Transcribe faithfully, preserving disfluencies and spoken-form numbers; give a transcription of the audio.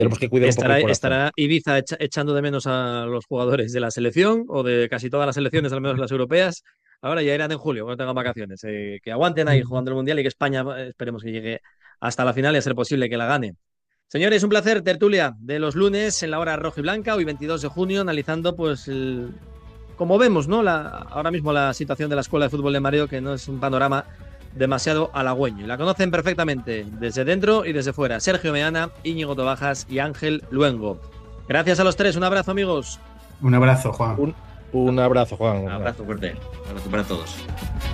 tenemos que cuidar un poco ¿Estará, el corazón. estará Ibiza echa- echando de menos a los jugadores de la selección o de casi todas las selecciones, al menos las europeas? Ahora ya irán en julio, cuando tengan vacaciones. Eh, que aguanten ahí jugando el Mundial y que España, eh, esperemos que llegue hasta la final y a ser posible que la gane. Señores, un placer, tertulia de los lunes en la hora roja y blanca, hoy veintidós de junio, analizando, pues, el, como vemos, ¿no? La, ahora mismo la situación de la Escuela de Fútbol de Mario, que no es un panorama demasiado halagüeño. Y la conocen perfectamente desde dentro y desde fuera. Sergio Meana, Íñigo Tobajas y Ángel Luengo. Gracias a los tres, un abrazo, amigos. Un abrazo, Juan. Un, un abrazo, Juan. Un abrazo fuerte. Un abrazo para todos.